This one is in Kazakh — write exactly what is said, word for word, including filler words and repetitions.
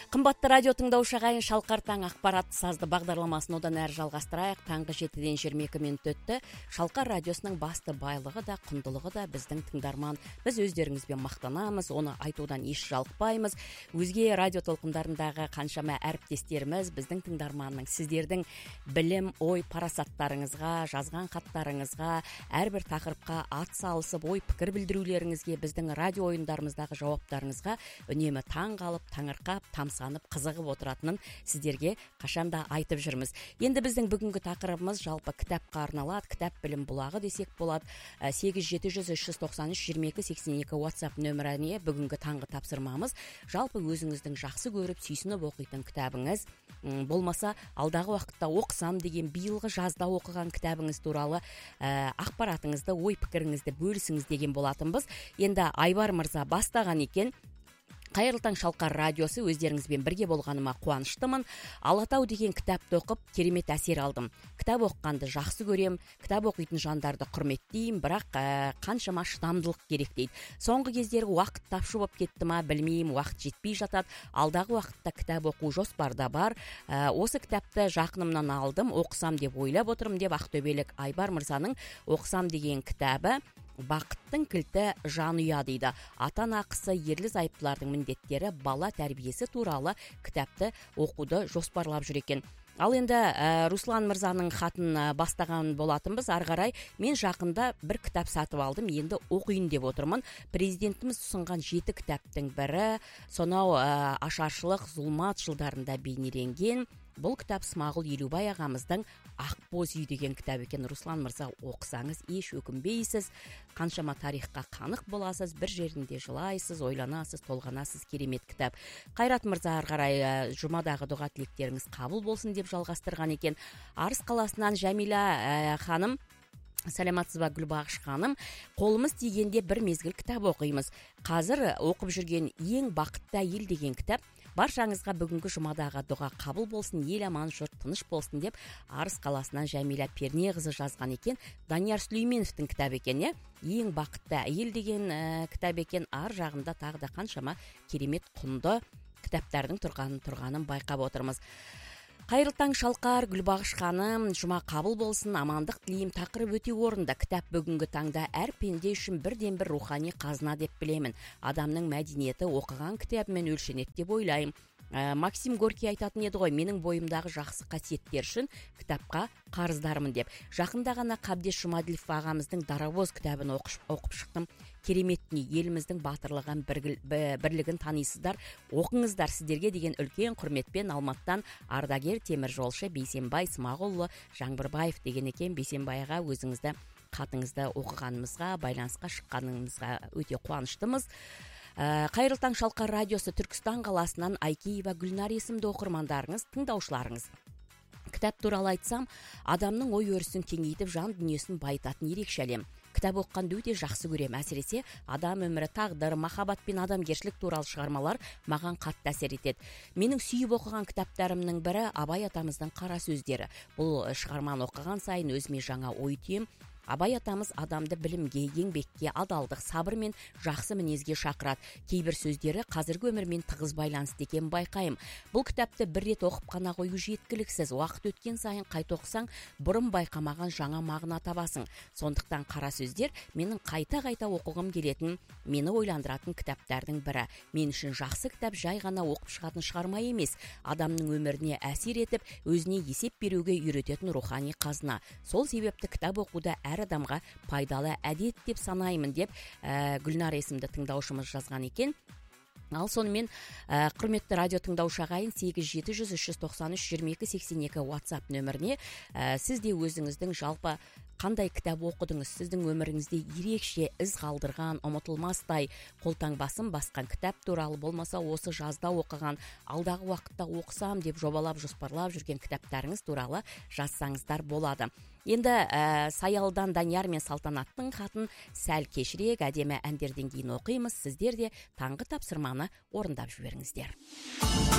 Қымбатты радио тыңдаушы ағайын, Шалқар таң ақпарат сазды бағдарламасын одан әрі жалғастырайық. Таңғы жетіден жиырма екі минут өтті. Шалқар радиосының басты байлығы да, құндылығы да біздің тыңдарман. Біз өздеріңізбен мақтанамыз, оны айтудан еш жалықпаймыз. Өзге радио толқындарындағы қаншама әріптестеріміз біздің тыңдарманның, сіздердің білім, ой, парасаттарыңызға, жазған хаттарыңызға, әрбір тақырыпқа ат салысып, ой, пікір білдірулеріңізге, біздің радио ойындарымыздағы жауаптарыңызға үнемі таң қалып, таңырқап, тамсанып қызығып отыратынын сіздерге қашанда айтып жүрміз. Енді біздің бүгінгі тақырыбымыз жалпы кітапқа арналады, кітап білім бұлағы десек болады. сегіз жеті жүз үш жүз тоқсан үш жиырма екі сексен екі WhatsApp нөміріне бүгінгі таңғы тапсырмамыз. Жалпы өзіңіздің жақсы көріп, сүйсініп оқитын кітабыңыз, болмаса алдағы уақытта оқысам деген биылғы жазда оқыған кітабыңыз туралы ә, ақпаратыңызды, ой пікіріңізді бөлісіңіз деген болатынбыз. Енді Айбар мырза бастаған екен. Қайырлы таң, Шалқар радиосы, өздеріңізбен бірге болғаныма қуаныштымын. Алатау деген кітапты оқып, керемет әсер алдым. Кітап оқығанды жақсы көрем, кітап оқитын жандарды құрметтеймін, бірақ ә, қаншама шыдамдылық керек дейді. Соңғы кездері уақыт тапшы болып кетті ма, білмеймін, уақыт жетпей жатады. Алдағы уақытта кітап оқу жоспарда бар. Ә, осы кітапты жақынымнан алдым, оқысам деп ойлап отырмын деп Ақтөбелік Айбар мырзаның оқысам деген кітабы. Бақыттың кілті жанұя дейді. Ата-ана ақысы, ерлі зайыптылардың міндеттері, бала тәрбиесі туралы кітапты оқуды жоспарлап жүр екен. Ал енді ә, Руслан мырзаның хатын ә, бастаған болатынбыз. Ары қарай мен жақында бір кітап сатып алдым, енді оқиын деп отырмын. Президентіміз ұсынған жеті кітаптың бірі, сонау ә, ашаршылық, зұлмат жылдарында бейнеленген. Бұл кітап Смағұл Елубай ағамыздың Ақбоз үй деген кітап екен. Руслан мырза, оқысаңыз еш өкінбейсіз, қаншама тарихқа қанық боласыз, бір жерінде жылайсыз, ойланасыз, толғанасыз, керемет кітап. Қайрат мырза, ары қарай жұмадағы дұға тілектеріңіз қабыл болсын деп жалғастырған екен. Арыс қаласынан Жәмила ә, ханым, сәлематсыз ба Гүлбағыш ханым, қолымыз тигенде бір мезгіл кітап оқимыз. Қазір оқып жүрген ең бақытты әйел деген кітап. Баршаңызға бүгінгі жұмадағы дұға қабыл болсын, ел аман, жұрт тыныш болсын деп Арыс қаласынан Жәмила Пернеқызы жазған екен. Данияр Сүлейменовтің кітап екен, е? Ең бақытты әйел деген ә, кітап екен. Ар жағында тағы да қаншама керемет құнды кітаптардың тұрғанын тұрғанын байқап отырмыз. Қайырлы таң, Шалқар, Гүлбағыш ханым, жұма қабыл болсын, амандық тілеймін. Тақырып өте орынды. Кітап бүгінгі таңда әр пенде үшін бірден бір рухани қазына деп білемін. Адамның мәдениеті оқыған кітабымен өлшенеді деп ойлаймын. Ә, Максим Горький айтатын еді ғой, менің бойымдағы жақсы қасиеттер үшін кітапқа қарыздармын деп. Жақында ғана Қабдеш Жұмаділов ағамыздың Дарабоз кітабын оқып, оқып шықтым. Керемет дүние, еліміздің батырлығын, бірлігін танисыздар, оқыңыздар. Сіздерге деген үлкен құрметпен Алматтан ардагер теміржолшы Бейсенбай Смағұлұлы Жаңбырбаев деген екен. Бейсенбай аға, өзіңізді хатыңызды оқығанымызға, байланысқа шыққаныңызға өте қуаныштымыз. Қайырлы таң, Шалқар радиосы, Түркістан қаласынан Айкеева Гүлнар есімді оқырмандарыңыз, тыңдаушыларыңыз. Кітап туралы айтсам, адамның ой өрісін кеңейтіп, жан дүниесін байытатын ерекше әлем. Кітап оқығанды өте жақсы көрем. Әсіресе адам өмірі, тағдыр, махаббат пен адамгершілік туралы шығармалар маған қатты әсер етеді. Менің сүйіп оқыған кітаптарымның бірі Абай атамыздың Қара сөздері. Бұл шығарманы оқыған сайын өзіме жаңа ой түйем. Абай атамыз адамды білімге, еңбекке, адалдық, сабыр мен жақсы мінезге шақырады. Кейбір сөздері қазіргі өмірмен тығыз байланысты екен байқаймын. Бұл кітапты бір рет оқып қана қою жеткіліксіз. Уақыт өткен сайын қайта оқысаң, бұрын байқамаған жаңа мағына табасың. Сондықтан Қара сөздер менің қайта-қайта оқығым келетін, мені ойландыратын кітаптардың бірі. Мен үшін жақсы кітап жай ғана оқып шығатын шығарма емес, адамның өміріне әсер етіп, өзіне есеп беруге үйрететін рухани қазына. Сол себепті кітап оқуда әр адамға пайдалы әдет деп санаймын деп ә, Гүлнар есімді тыңдаушымыз жазған екен. Ал сонымен ә, құрметті радио тыңдаушы ағайын, сегіз жеті жүз үш жүз тоқсан үш жиырма екі сексен екі WhatsApp нөміріне ә, сіз де өзіңіздің жалпы қандай кітап оқыдыңыз, сіздің өміріңізде ерекше із қалдырған, ұмытылмастай қолтаңбасын басқан кітап туралы, болмаса осы жазда оқыған, алдағы уақытта оқысам деп жобалап жоспарлап жүрген кітаптарыңыз туралы жазсаңыздар болады. Енді ә, Саялдан Данияр мен Салтанаттың хатын сәл кешірек, әдемі әндерден кейін оқимыз. Сіздер де таңғы тапсырманы орындап жіберіңіздер.